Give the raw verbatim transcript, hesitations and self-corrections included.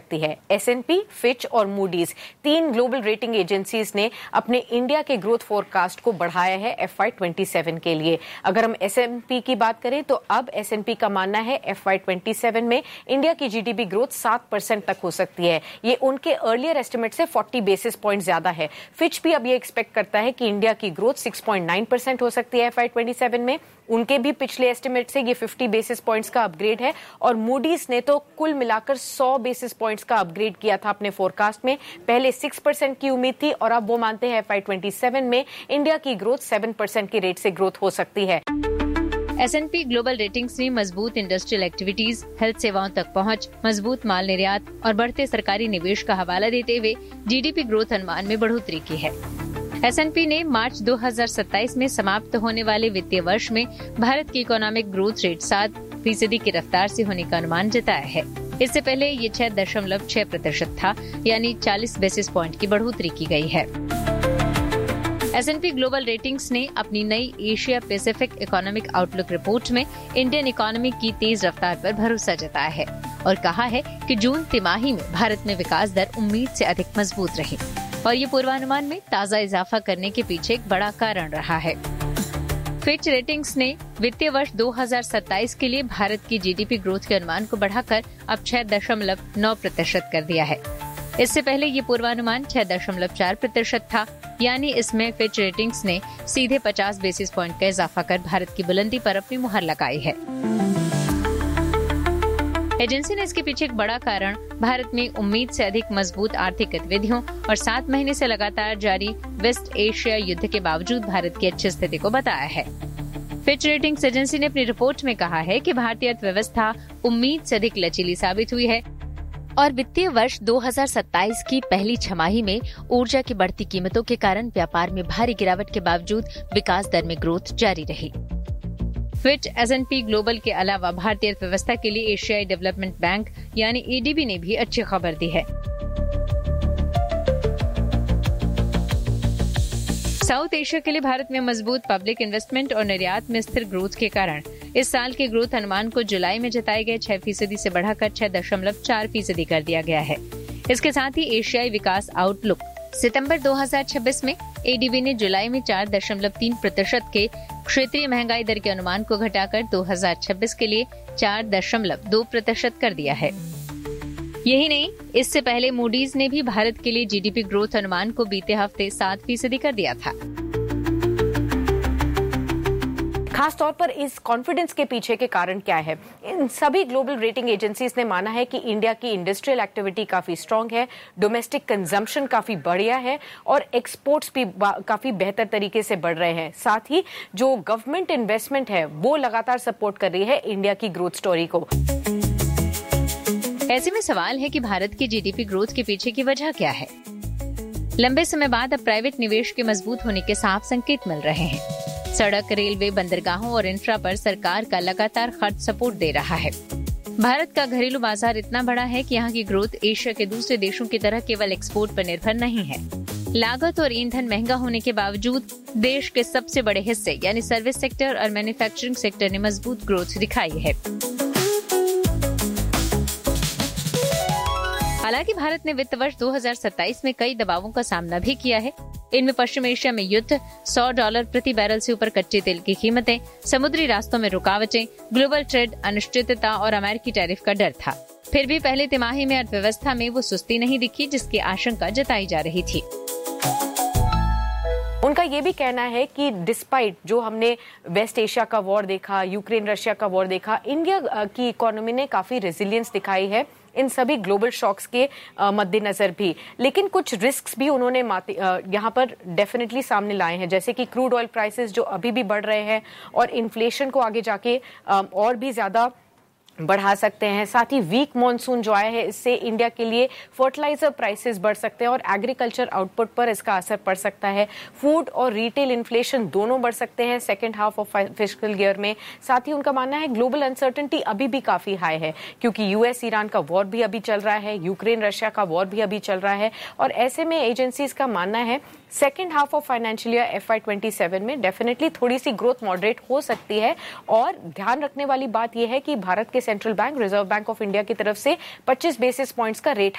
सकती है। S and P, Fitch और मूडीज तीन ग्लोबल रेटिंग एजेंसीज ने अपने इंडिया के ग्रोथ फोरकास्ट को बढ़ाया है एफ वाई ट्वेंटी सेवन के लिए। अगर हम एस एंड पी की बात करें तो अब एस एंड पी का मानना है एफ वाई ट्वेंटी सेवन में इंडिया की जीडीपी ग्रोथ सात परसेंट तक हो सकती है। ये उनके अर्लियर एस्टिमेट से चालीस बेसिस पॉइंट ज्यादा है। फिच भी अब ये एक्सपेक्ट करता है कि इंडिया की ग्रोथ छह पॉइंट नौ परसेंट हो सकती है एफ वाई ट्वेंटी सेवन में। उनके भी पिछले एस्टिमेट से ये पचास बेसिस पॉइंट्स का अपग्रेड है और मूडीज ने तो कुल मिलाकर सौ बेसिस पॉइंट्स का अपग्रेड किया था अपने फोरकास्ट में। पहले छह परसेंट की उम्मीद थी और अब वो मानते हैं एफ वाई ट्वेंटी सेवन में इंडिया की ग्रोथ सात परसेंट की रेट से ग्रोथ हो सकती है। S and P global ratings ने मजबूत इंडस्ट्रियल एक्टिविटीज, हेल्थ सेवाओं तक पहुंच, मजबूत माल निर्यात और बढ़ते सरकारी निवेश का हवाला देते हुए जीडीपी ग्रोथ अनुमान में बढ़ोतरी की है। एस एंड पी ने मार्च दो हज़ार सत्ताईस में समाप्त होने वाले वित्तीय वर्ष में भारत की इकोनॉमिक ग्रोथ रेट सात फीसदी की रफ्तार से होने का अनुमान जताया है। इससे पहले ये छह दशमलव छह प्रतिशत था, यानी चालीस बेसिस पॉइंट की बढ़ोतरी की गई है। S and P global ratings ने अपनी नई Asia Pacific economic outlook report में इंडियन इकोनॉमी की तेज रफ्तार पर भरोसा जताया है और कहा है कि जून तिमाही में भारत में विकास दर उम्मीद से अधिक मजबूत रही और ये पूर्वानुमान में ताजा इजाफा करने के पीछे एक बड़ा कारण रहा है। फिच रेटिंग्स ने वित्तीय वर्ष दो हज़ार सत्ताईस के लिए भारत की जीडीपी ग्रोथ के अनुमान को बढ़ाकर अब छह दशमलव नौ प्रतिशत कर दिया है। इससे पहले ये पूर्वानुमान छह दशमलव चार प्रतिशत था, यानी इसमें फिच रेटिंग्स ने सीधे पचास बेसिस पॉइंट का इजाफा कर भारत की बुलंदी पर अपनी मुहर लगाई है। एजेंसी ने इसके पीछे एक बड़ा कारण भारत में उम्मीद से अधिक मजबूत आर्थिक गतिविधियों और सात महीने से लगातार जारी वेस्ट एशिया युद्ध के बावजूद भारत की अच्छी स्थिति को बताया है। फिच रेटिंग्स एजेंसी ने अपनी रिपोर्ट में कहा है कि भारतीय अर्थव्यवस्था उम्मीद से अधिक लचीली साबित हुई है और वित्तीय वर्ष दो हज़ार सत्ताईस की पहली छमाही में ऊर्जा की बढ़ती कीमतों के कारण व्यापार में भारी गिरावट के बावजूद विकास दर में ग्रोथ जारी रही। Fitch, S and P global के अलावा भारतीय अर्थव्यवस्था के लिए एशियाई डेवलपमेंट बैंक यानी ए डी बी ने भी अच्छी खबर दी है। साउथ एशिया के लिए भारत में मजबूत पब्लिक इन्वेस्टमेंट और निर्यात में स्थिर ग्रोथ के कारण इस साल के ग्रोथ अनुमान को जुलाई में जताए गए छह फीसदी से बढ़ाकर छह दशमलव चार फीसदी कर दिया गया है। इसके साथ ही एशियाई विकास आउटलुक सितंबर दो हज़ार छब्बीस में ए डी बी ने जुलाई में चार दशमलव तीन प्रतिशत के क्षेत्रीय महंगाई दर के अनुमान को घटाकर दो हज़ार छब्बीस के लिए चार दशमलव दो प्रतिशत कर दिया है। यही नहीं, इससे पहले मूडीज ने भी भारत के लिए जीडीपी ग्रोथ अनुमान को बीते हफ्ते सात फीसदी कर दिया था। खास तौर पर इस कॉन्फिडेंस के पीछे के कारण क्या है? इन सभी ग्लोबल रेटिंग एजेंसीज ने माना है कि इंडिया की इंडस्ट्रियल एक्टिविटी काफी स्ट्रांग है, डोमेस्टिक कंजम्पशन काफी बढ़िया है और एक्सपोर्ट्स भी काफी बेहतर तरीके से बढ़ रहे हैं। साथ ही जो गवर्नमेंट इन्वेस्टमेंट है वो लगातार सपोर्ट कर रही है इंडिया की ग्रोथ स्टोरी को। ऐसे में सवाल है कि भारत की जीडीपी ग्रोथ के पीछे की वजह क्या है? लंबे समय बाद अब प्राइवेट निवेश के मजबूत होने के साफ संकेत मिल रहे हैं। सड़क, रेलवे, बंदरगाहों और इंफ्रा पर सरकार का लगातार खर्च सपोर्ट दे रहा है। भारत का घरेलू बाजार इतना बड़ा है कि यहाँ की ग्रोथ एशिया के दूसरे देशों की तरह केवल एक्सपोर्ट पर निर्भर नहीं है। लागत और ईंधन महंगा होने के बावजूद देश के सबसे बड़े हिस्से यानी सर्विस सेक्टर और मैन्युफैक्चरिंग सेक्टर ने मजबूत ग्रोथ दिखाई है। हालांकि भारत ने वित्त वर्ष दो हज़ार सत्ताईस में कई दबावों का सामना भी किया है। इनमें पश्चिम एशिया में युद्ध, सौ डॉलर प्रति बैरल से ऊपर कच्चे तेल की कीमतें, समुद्री रास्तों में रुकावटें, ग्लोबल ट्रेड अनिश्चितता और अमेरिकी टैरिफ का डर था। फिर भी पहले तिमाही में अर्थव्यवस्था में वो सुस्ती नहीं दिखी जिसकी आशंका जताई जा रही थी। उनका ये भी कहना है कि डिस्पाइट जो हमने वेस्ट एशिया का वॉर देखा, यूक्रेन रशिया का वॉर देखा, इंडिया की इकोनॉमी ने काफी रेजिलियंस दिखाई है इन सभी ग्लोबल शॉक्स के मद्देनजर भी। लेकिन कुछ रिस्क्स भी उन्होंने यहाँ पर डेफिनेटली सामने लाए हैं, जैसे कि क्रूड ऑयल प्राइसेस जो अभी भी बढ़ रहे हैं और इन्फ्लेशन को आगे जाके और भी ज्यादा बढ़ा सकते हैं। साथ ही वीक मॉनसून जो आया है इससे इंडिया के लिए फर्टिलाइजर प्राइसेस बढ़ सकते हैं और एग्रीकल्चर आउटपुट पर इसका असर पड़ सकता है। फूड और रिटेल इन्फ्लेशन दोनों बढ़ सकते हैं second half of fiscal year में। साथ ही उनका मानना है ग्लोबल अनसर्टेनिटी अभी भी काफी हाई है क्योंकि यूएस ईरान का वॉर भी अभी चल रहा है, यूक्रेन रशिया का वॉर भी अभी चल रहा है और ऐसे में एजेंसीज का मानना है second half of financial year F Y twenty seven में डेफिनेटली थोड़ी सी ग्रोथ मॉडरेट हो सकती है। और ध्यान रखने वाली बात यह है कि भारत के central bank, reserve bank of India की तरफ से पच्चीस बेसिस पॉइंट्स का रेट